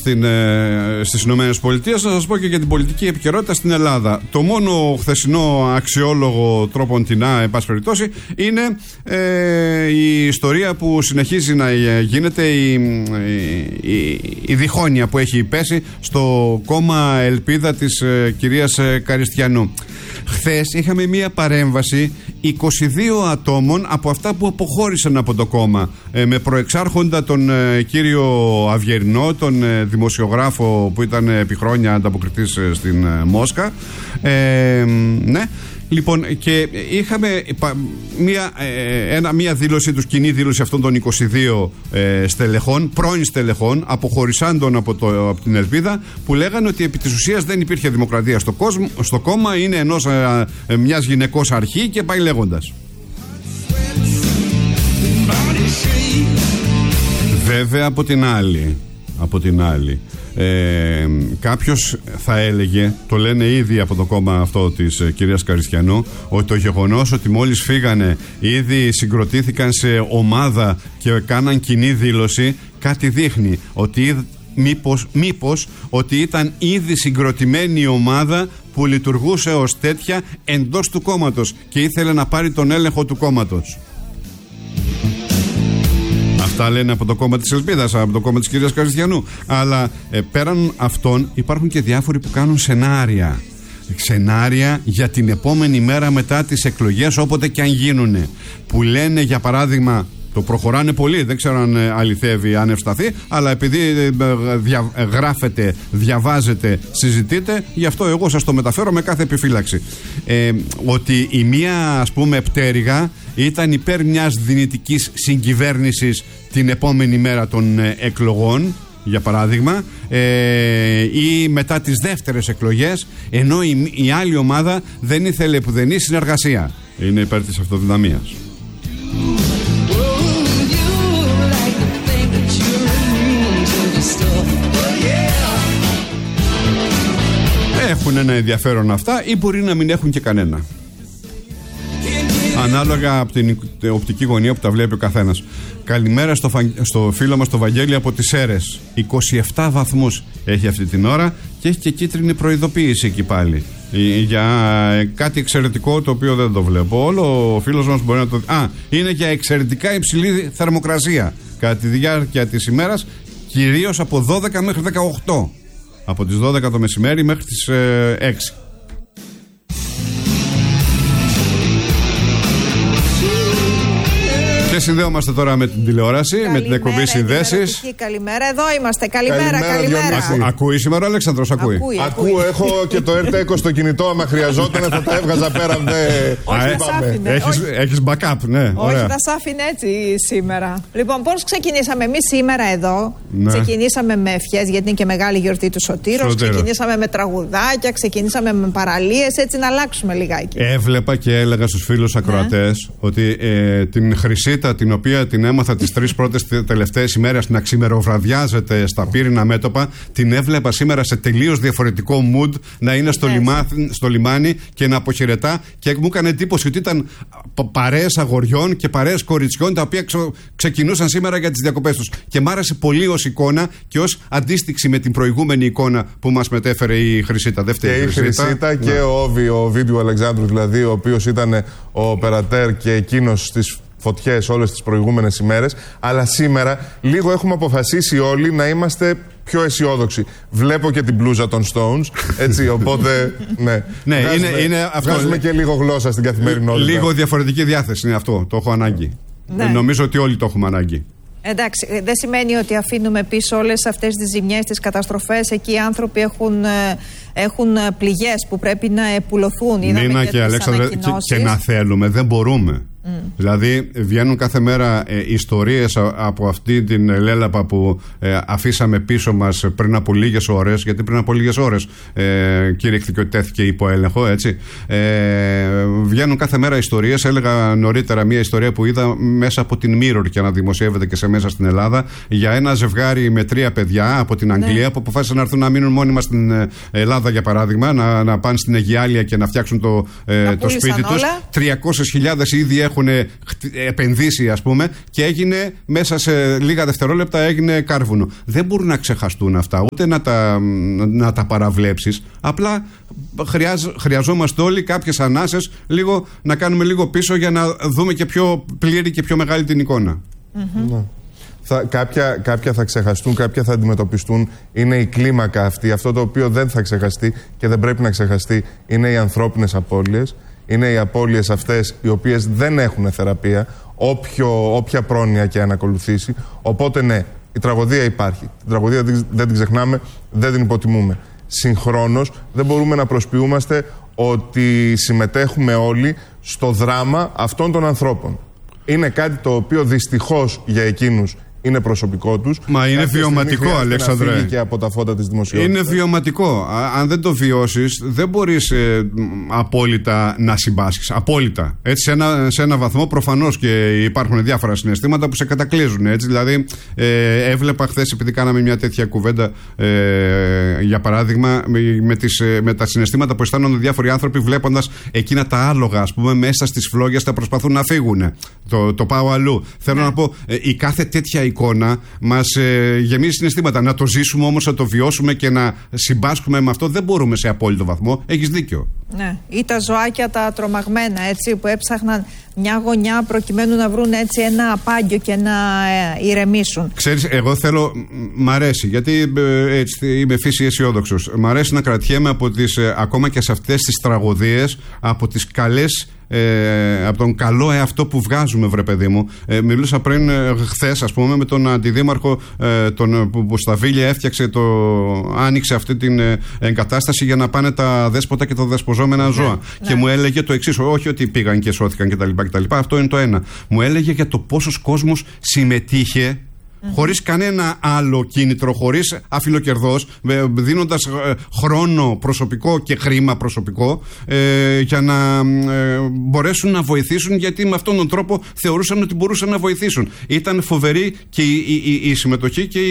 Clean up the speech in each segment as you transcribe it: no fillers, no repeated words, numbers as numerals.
στις Ηνωμένες Πολιτείες, να σας πω και για την πολιτική επικαιρότητα στην Ελλάδα. Το μόνο χθεσινό αξιόλογο τρόπον τεινά, εν πάση περιπτώσει, είναι η ιστορία που συνεχίζει να γίνεται, η διχόνοια που έχει πέσει στο κόμμα Ελπίδα της κυρίας Καριστιανού. Χθες είχαμε μία παρέμβαση 22 ατόμων από αυτά που αποχώρησαν από το κόμμα, με προεξάρχοντα τον κύριο Αυγερινό, τον δημοσιογράφο που ήταν επί χρόνια ανταποκριτής στην Μόσχα. Ναι. Λοιπόν, και είχαμε μία δήλωση τους, κοινή δήλωση αυτών των 22 στελεχών, πρώην στελεχών, αποχωρισάντων από την Ελπίδα, που λέγανε ότι επί της ουσίας δεν υπήρχε δημοκρατία στο κόμμα, είναι μιας γυναικός αρχή και πάει λέγοντας. Βέβαια από την άλλη κάποιος θα έλεγε, το λένε ήδη από το κόμμα αυτό της κυρίας Καριστιανού, ότι το γεγονός ότι μόλις φύγανε ήδη συγκροτήθηκαν σε ομάδα και κάναν κοινή δήλωση, κάτι δείχνει, ότι μήπως ότι ήταν ήδη συγκροτημένη η ομάδα που λειτουργούσε ως τέτοια εντός του κόμματος και ήθελε να πάρει τον έλεγχο του κόμματος. Αυτά λένε από το κόμμα της Ελπίδας, από το κόμμα της κυρίας Καριστιανού. Αλλά πέραν αυτών υπάρχουν και διάφοροι που κάνουν σενάρια για την επόμενη μέρα μετά τις εκλογές, όποτε και αν γίνουνε, που λένε, για παράδειγμα, το προχωράνε πολύ, δεν ξέρω αν αληθεύει, αν ευσταθεί, αλλά επειδή γράφετε, διαβάζετε, συζητείτε, γι' αυτό εγώ σας το μεταφέρω με κάθε επιφύλαξη. Ότι η μία, ας πούμε, πτέρυγα ήταν υπέρ μιας δυνητικής συγκυβέρνησης την επόμενη μέρα των εκλογών, για παράδειγμα, ή μετά τις δεύτερες εκλογές, ενώ η άλλη ομάδα δεν ήθελε επουδενή συνεργασία. Είναι υπέρ της αυτοδυναμίας. Έχουν ένα ενδιαφέρον αυτά ή μπορεί να μην έχουν και κανένα, ανάλογα από την οπτική γωνία που τα βλέπει ο καθένας. Καλημέρα στο φίλο μας το Βαγγέλη από τις Σέρρες. 27 βαθμούς έχει αυτή την ώρα και έχει και κίτρινη προειδοποίηση εκεί πάλι για κάτι εξαιρετικό, το οποίο δεν το βλέπω. Όλο ο φίλος μας μπορεί να το... είναι για εξαιρετικά υψηλή θερμοκρασία κατά τη διάρκεια της ημέρας, κυρίως από 12 μέχρι 18. Από τις 12 το μεσημέρι μέχρι τις 6. Και συνδέομαστε τώρα με την τηλεόραση, με την εκπομπή Συνδέσεις. Καλημέρα, εδώ είμαστε. Καλημέρα. Ακούει σήμερα ο Αλέξανδρος, ακούει. Ακούω, έχω και το RT20 στο κινητό, άμα χρειαζόταν θα τα έβγαζα πέρα. Έχεις backup, ναι. Όχι, θα σ' άφηνε έτσι σήμερα. Λοιπόν, πώς ξεκινήσαμε εμείς σήμερα εδώ? Ξεκινήσαμε με ευχές, γιατί είναι και μεγάλη γιορτή του Σωτήρος. Ξεκινήσαμε με τραγουδάκια, ξεκινήσαμε με παραλίες, έτσι να αλλάξουμε λιγάκι. Έβλεπα και έλεγα στους φίλους ακροατές ότι την Χρυσή, την οποία την έμαθα τις 3 πρώτες τελευταίες ημέρες να ξημεροβραδιάζεται στα πύρινα μέτωπα, την έβλεπα σήμερα σε τελείως διαφορετικό mood, να είναι στο λιμάνι και να αποχαιρετά, και μου έκανε εντύπωση ότι ήταν παρέες αγοριών και παρέες κοριτσιών, τα οποία ξεκινούσαν σήμερα για τις διακοπές τους, και μ' άρεσε πολύ ως εικόνα και ως αντίστοιξη με την προηγούμενη εικόνα που μας μετέφερε η Χρυσίτα. Και η Χρυσίτα και ο Όβι, ο Βίντεο Αλεξάνδρου δηλαδή, ο οποίος ήταν ο περατέρ και εκείνος στις φωτιές όλες τις προηγούμενες ημέρες. Αλλά σήμερα λίγο έχουμε αποφασίσει όλοι να είμαστε πιο αισιόδοξοι. Βλέπω και την μπλούζα των Stones, έτσι, οπότε ναι, είναι αυτό. Βγάζουμε και λίγο γλώσσα στην καθημερινότητα. Λίγο διαφορετική διάθεση είναι αυτό, το έχω ανάγκη. Νομίζω ότι όλοι το έχουμε ανάγκη. Εντάξει, δεν σημαίνει ότι αφήνουμε πίσω όλες αυτές τις ζημιές, τις καταστροφές. Εκεί οι άνθρωποι έχουν πληγές που πρέπει να επουλωθούν. Νίνα και Αλέξανδρε, και να θέλουμε, δεν μπορούμε. Δηλαδή βγαίνουν κάθε μέρα ιστορίες από αυτή την λέλαπα που αφήσαμε πίσω μας πριν από λίγες ώρες, γιατί πριν από λίγες ώρες κηρύχθηκε ότι τέθηκε υπό έλεγχο, έτσι. Βγαίνουν κάθε μέρα ιστορίες. Έλεγα νωρίτερα μια ιστορία που είδα μέσα από την Mirror και αναδημοσιεύεται και σε μέσα στην Ελλάδα, για ένα ζευγάρι με 3 παιδιά από την Αγγλία που αποφάσισαν να έρθουν να μείνουν μόνιμα στην Ελλάδα, για παράδειγμα, να πάνε στην Αιγιάλια και να φτιάξουν το σπίτι τους. 300.000 ήδη έχουν επενδύσει, ας πούμε, και έγινε μέσα σε λίγα δευτερόλεπτα έγινε κάρβουνο. Δεν μπορούν να ξεχαστούν αυτά, ούτε να τα παραβλέψεις. Απλά χρειαζόμαστε όλοι κάποιες ανάσες, λίγο, να κάνουμε λίγο πίσω για να δούμε και πιο πλήρη και πιο μεγάλη την εικόνα. Ναι. Κάποια θα ξεχαστούν, κάποια θα αντιμετωπιστούν. Είναι η κλίμακα αυτή. Αυτό το οποίο δεν θα ξεχαστεί και δεν πρέπει να ξεχαστεί είναι οι ανθρώπινες απώλειες. Είναι οι απώλειες αυτές οι οποίες δεν έχουν θεραπεία, όποια πρόνοια και αν ακολουθήσει. Οπότε ναι, η τραγωδία υπάρχει. Την τραγωδία δεν την ξεχνάμε, δεν την υποτιμούμε. Συγχρόνως δεν μπορούμε να προσποιούμαστε ότι συμμετέχουμε όλοι στο δράμα αυτών των ανθρώπων. Είναι κάτι το οποίο δυστυχώς για εκείνους είναι προσωπικό τους. Μα είναι βιωματικό, Αλέξανδρε. Να φύγει και από τα φώτα της δημοσιότητας. Είναι βιωματικό. Αν δεν το βιώσεις, δεν μπορείς απόλυτα να συμπάσχεις. Απόλυτα. Έτσι, σε ένα βαθμό προφανώς και υπάρχουν διάφορα συναισθήματα που σε κατακλείζουν. Έτσι, δηλαδή, έβλεπα χθες, επειδή κάναμε μια τέτοια κουβέντα, για παράδειγμα, με τα συναισθήματα που αισθάνονται διάφοροι άνθρωποι βλέποντας εκείνα τα άλογα, ας πούμε, μέσα στις φλόγες θα προσπαθούν να φύγουν. Το πάω αλλού. Θέλω να πω, η κάθε τέτοια εικόνα μας γεμίζει συναισθήματα. Να το ζήσουμε όμως, να το βιώσουμε και να συμπάσχουμε με αυτό δεν μπορούμε σε απόλυτο βαθμό. Έχεις δίκιο. Ναι. Ή τα ζωάκια τα τρομαγμένα, έτσι, που έψαχναν μια γωνιά προκειμένου να βρουν έτσι ένα απάγιο και να ηρεμήσουν. Ξέρεις, εγώ θέλω, μ' αρέσει, γιατί έτσι, είμαι φύση αισιόδοξος. Μ' αρέσει να κρατιέμαι από ακόμα και σε αυτές τις τραγωδίες, από τις καλές, από τον καλό εαυτό που βγάζουμε, βρε παιδί μου. Μιλούσα πριν χθες, ας πούμε, με τον αντιδήμαρχο που στα Βίλια άνοιξε αυτή την εγκατάσταση για να πάνε τα δέσποτα και τα δεσποζόμενα ζώα. Και μου έλεγε το εξής, όχι ότι πήγαν και σώθηκαν κτλ. Αυτό είναι το ένα. Μου έλεγε για το πόσος κόσμος συμμετείχε χωρίς κανένα άλλο κίνητρο, χωρίς αφιλοκερδός, δίνοντας χρόνο προσωπικό και χρήμα προσωπικό, για να μπορέσουν να βοηθήσουν, γιατί με αυτόν τον τρόπο θεωρούσαν ότι μπορούσαν να βοηθήσουν. Ήταν φοβερή και η συμμετοχή και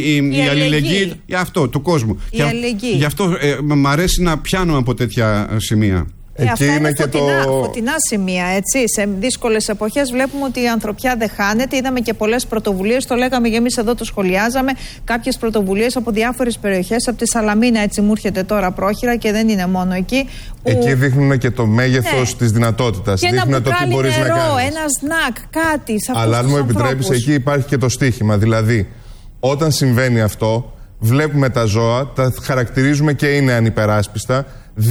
η αλληλεγγύη του κόσμου. Γι' αυτό μ' αρέσει να πιάνω από τέτοια σημεία. Αυτά είναι φωτεινά σημεία, έτσι. Σε δύσκολες εποχές βλέπουμε ότι η ανθρωπιά δεν χάνεται. Είδαμε και πολλές πρωτοβουλίες, το λέγαμε και εμείς εδώ, το σχολιάζαμε. Κάποιες πρωτοβουλίες από διάφορες περιοχές, από τη Σαλαμίνα, έτσι μου έρχεται τώρα πρόχειρα και δεν είναι μόνο εκεί. Εκεί δείχνουν και το μέγεθος της δυνατότητας. Και δείχνουν το τι μπορείς να κάνεις. Ένα σνακ, κάτι. Αλλά αν μου επιτρέπεις, εκεί υπάρχει και το στίχημα. Δηλαδή, όταν συμβαίνει αυτό, βλέπουμε τα ζώα, τα χαρακτηρίζουμε και είναι ανυπεράσπιστα.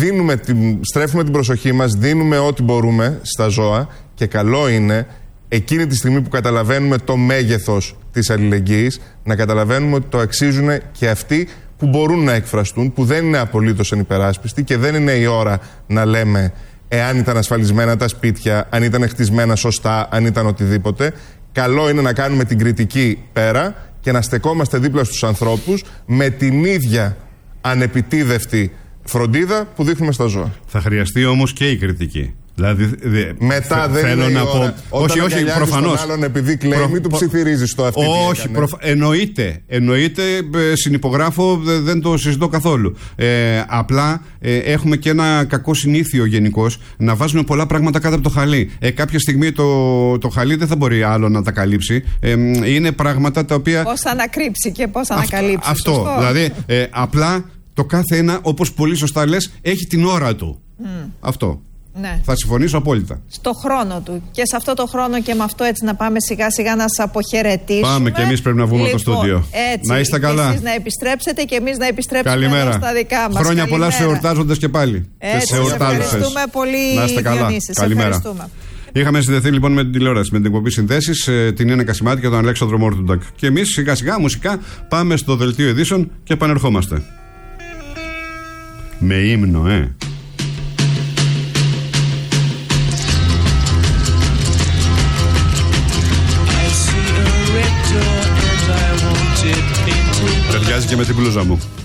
Στρέφουμε την προσοχή μας, δίνουμε ό,τι μπορούμε στα ζώα και καλό είναι εκείνη τη στιγμή που καταλαβαίνουμε το μέγεθος της αλληλεγγύης να καταλαβαίνουμε ότι το αξίζουν και αυτοί που μπορούν να εκφραστούν, που δεν είναι απολύτως ανυπεράσπιστοι και δεν είναι η ώρα να λέμε εάν ήταν ασφαλισμένα τα σπίτια, αν ήταν χτισμένα σωστά, αν ήταν οτιδήποτε. Καλό είναι να κάνουμε την κριτική πέρα και να στεκόμαστε δίπλα στους ανθρώπους με την ίδια ανεπιτίδευτη φροντίδα που δείχνουμε στα ζώα. Θα χρειαστεί όμως και η κριτική. Δηλαδή, μετά δεν θέλω να πω. Όχι, προφανώς. Άλλον επειδή κλαίει, μην του ψιθυρίζεις το αυτή. Όχι, εννοείται, συνυπογράφω, δεν το συζητώ καθόλου. Απλά έχουμε και ένα κακό συνήθειο γενικώς να βάζουμε πολλά πράγματα κάτω από το χαλί. Κάποια στιγμή το χαλί δεν θα μπορεί άλλο να τα καλύψει. Είναι πράγματα τα οποία. Πώς θα ανακρύψει και πώς θα ανακαλύψει. Αυτό. Σωστό. Δηλαδή, απλά το κάθε ένα, όπως πολύ σωστά λες, έχει την ώρα του. Αυτό. Ναι. Θα συμφωνήσω απόλυτα. Στο χρόνο του. Και σε αυτό το χρόνο και με αυτό έτσι να πάμε σιγά σιγά να σας αποχαιρετήσουμε. Πάμε και εμείς πρέπει να βγούμε το στούντιο. Έτσι, να είστε καλά. Εσείς να επιστρέψετε και εμείς να επιστρέψουμε εδώ στα δικά μας. Χρόνια πολλά σε εορτάζοντες και πάλι. Έτσι, σε ευχαριστούμε πολύ. Να είστε καλά. Καλημέρα. Είχαμε συνδεθεί λοιπόν με την τηλεόραση, με την εκπομπή Συνδέσεις, την Έννα Κασιμάτη και τον Αλέξανδρο Μόρτουντακ. Και εμείς σιγά σιγά μουσικά πάμε στο δελτίο ειδήσεων και επανερχόμαστε. Με ύμνο, Ταιριάζει και με την μπλούζα μου.